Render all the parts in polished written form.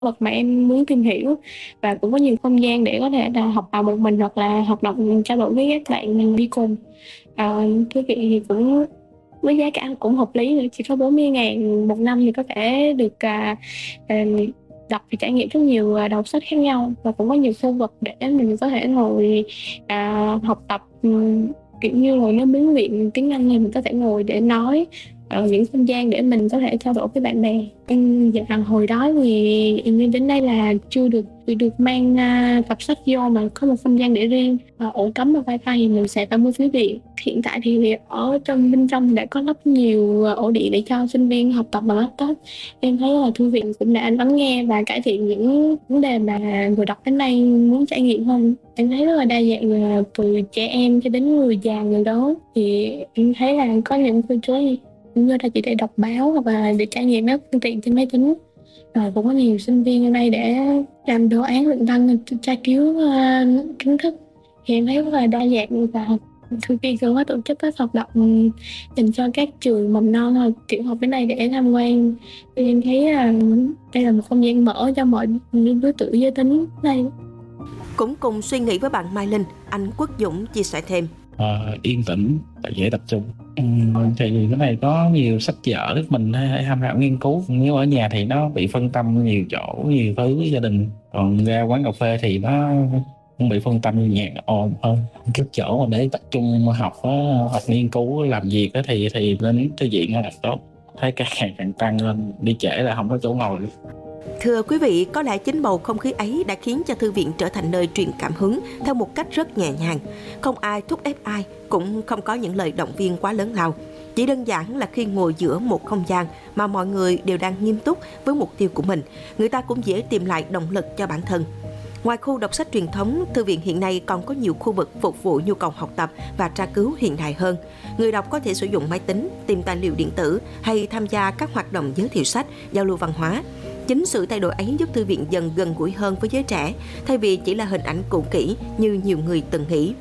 vật mà em muốn tìm hiểu, và cũng có nhiều không gian để có thể là học bài một mình hoặc là hoạt động trao đổi với các bạn đi cùng. Thư viện thì cũng với giá cả cũng hợp lý nữa, chỉ có 40.000 một năm thì có thể được à, đọc và trải nghiệm rất nhiều đầu sách khác nhau, và cũng có nhiều khu vực để mình có thể ngồi học tập, kiểu như là nếu muốn luyện tiếng Anh thì mình có thể ngồi để nói ở những không gian để mình có thể trao đổi với bạn bè. Em dạ hồi đó thì em đến đây là chưa được mang cặp sách vô, mà có một không gian để riêng, ổ cắm và wifi thì mình sẽ phải mua phí điện. Hiện tại thì ở bên trong đã có lắp nhiều ổ điện để cho sinh viên học tập bằng laptop. Em thấy là thư viện cũng đã lắng nghe và cải thiện những vấn đề mà người đọc đến đây muốn trải nghiệm hơn. Em thấy rất là đa dạng, từ trẻ em cho đến người già người lớn. Thì em thấy là có những cô chú như là chỉ để đọc báo hoặc là để trải nghiệm các phương tiện trên máy tính. Rồi cũng có nhiều sinh viên ở đây để làm đồ án luận văn, tra cứu kiến thức. Thì em thấy rất là đa dạng, và thư viện cũng có tổ chức các hoạt động dành cho các trường mầm non hoặc tiểu học đến đây để tham quan. Thì em thấy đây là một không gian mở cho mọi đối tượng giới tính đây. Cũng cùng suy nghĩ với bạn Mai Linh, anh Quốc Dũng chia sẻ thêm. Yên tĩnh và dễ tập trung. Thì cái này có nhiều sách vở mình hay tham khảo nghiên cứu. Nếu ở nhà thì nó bị phân tâm nhiều chỗ, nhiều thứ gia đình. Còn ra quán cà phê thì nó không bị phân tâm, nhạc ồn hơn. Cái chỗ mà để tập trung học hoặc nghiên cứu làm việc thì đến thư viện là tốt. Thấy càng ngày càng tăng lên, đi trễ là không có chỗ ngồi. Thưa quý vị, có lẽ chính bầu không khí ấy đã khiến cho thư viện trở thành nơi truyền cảm hứng theo một cách rất nhẹ nhàng. Không ai thúc ép ai, cũng không có những lời động viên quá lớn lao. Chỉ đơn giản là khi ngồi giữa một không gian mà mọi người đều đang nghiêm túc với mục tiêu của mình, người ta cũng dễ tìm lại động lực cho bản thân. Ngoài khu đọc sách truyền thống, thư viện hiện nay còn có nhiều khu vực phục vụ nhu cầu học tập và tra cứu hiện đại hơn. Người đọc có thể sử dụng máy tính, tìm tài liệu điện tử hay tham gia các hoạt động giới thiệu sách, giao lưu văn hóa. Chính sự thay đổi ấy giúp thư viện dần gần gũi hơn với giới trẻ, thay vì chỉ là hình ảnh cũ kỹ như nhiều người từng nghĩ.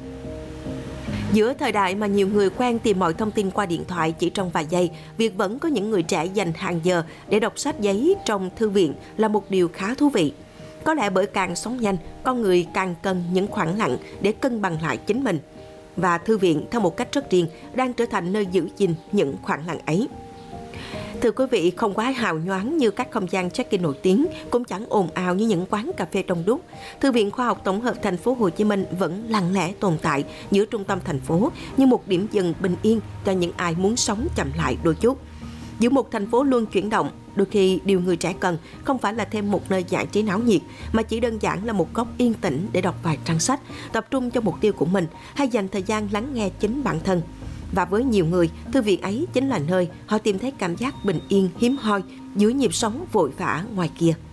Giữa thời đại mà nhiều người quen tìm mọi thông tin qua điện thoại chỉ trong vài giây, việc vẫn có những người trẻ dành hàng giờ để đọc sách giấy trong thư viện là một điều khá thú vị. Có lẽ bởi càng sống nhanh, con người càng cần những khoảng lặng để cân bằng lại chính mình. Và thư viện, theo một cách rất riêng, đang trở thành nơi giữ gìn những khoảng lặng ấy. Thưa quý vị, không quá hào nhoáng như các không gian check-in nổi tiếng, cũng chẳng ồn ào như những quán cà phê đông đúc. Thư viện Khoa học Tổng hợp Thành phố Hồ Chí Minh vẫn lặng lẽ tồn tại giữa trung tâm thành phố như một điểm dừng bình yên cho những ai muốn sống chậm lại đôi chút. Giữa một thành phố luôn chuyển động, đôi khi điều người trẻ cần không phải là thêm một nơi giải trí náo nhiệt, mà chỉ đơn giản là một góc yên tĩnh để đọc vài trang sách, tập trung cho mục tiêu của mình hay dành thời gian lắng nghe chính bản thân. Và với nhiều người, thư viện ấy chính là nơi họ tìm thấy cảm giác bình yên hiếm hoi giữa nhịp sống vội vã ngoài kia.